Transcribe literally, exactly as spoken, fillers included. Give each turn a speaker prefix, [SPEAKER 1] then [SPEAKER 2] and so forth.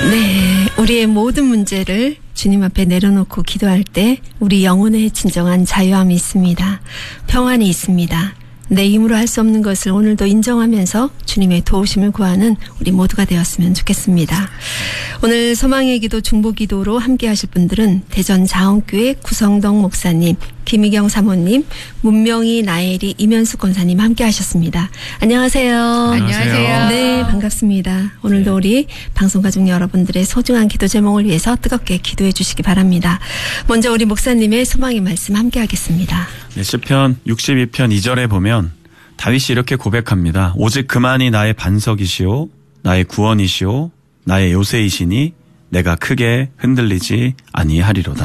[SPEAKER 1] 네, 우리의 모든 문제를 주님 앞에 내려놓고 기도할 때 우리 영혼에 진정한 자유함이 있습니다. 평안이 있습니다. 내 힘으로 할 수 없는 것을 오늘도 인정하면서 주님의 도우심을 구하는 우리 모두가 되었으면 좋겠습니다. 오늘 소망의 기도 중보기도로 함께 하실 분들은 대전 자원교회 구성동 목사님, 김희경 사모님, 문명희 나엘이 이면숙 권사님 함께 하셨습니다. 안녕하세요.
[SPEAKER 2] 안녕하세요.
[SPEAKER 1] 네, 반갑습니다. 오늘도 우리 방송가족 여러분들의 소중한 기도 제목을 위해서 뜨겁게 기도해 주시기 바랍니다. 먼저 우리 목사님의 소망의 말씀 함께 하겠습니다.
[SPEAKER 2] 네, 시편 육십이 편 이 절에 보면 다윗이 이렇게 고백합니다. 오직 그만이 나의 반석이시오, 나의 구원이시오, 나의 요새이시니 내가 크게 흔들리지 아니하리로다.